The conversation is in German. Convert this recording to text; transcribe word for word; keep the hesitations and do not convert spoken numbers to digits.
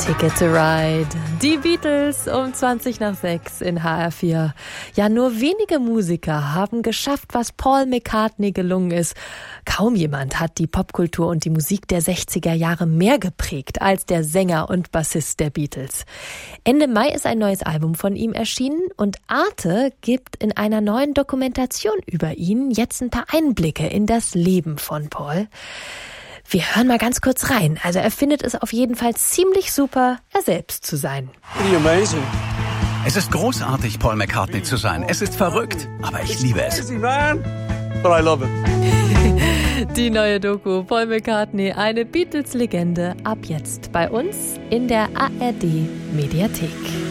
Ticket to Ride. Die Beatles um zwanzig nach sechs in H R vier. Ja, nur wenige Musiker haben geschafft, was Paul McCartney gelungen ist. Kaum jemand hat die Popkultur und die Musik der sechziger Jahre mehr geprägt als der Sänger und Bassist der Beatles. Ende Mai ist ein neues Album von ihm erschienen und Arte gibt in einer neuen Dokumentation über ihn jetzt ein paar Einblicke in das Leben von Paul. Wir hören mal ganz kurz rein. Also er findet es auf jeden Fall ziemlich super, er selbst zu sein. Pretty amazing. Es ist großartig, Paul McCartney zu sein. Es ist verrückt, aber ich liebe es. Crazy, man. But I love it. Die neue Doku Paul McCartney, eine Beatles-Legende, ab jetzt bei uns in der A R D Mediathek.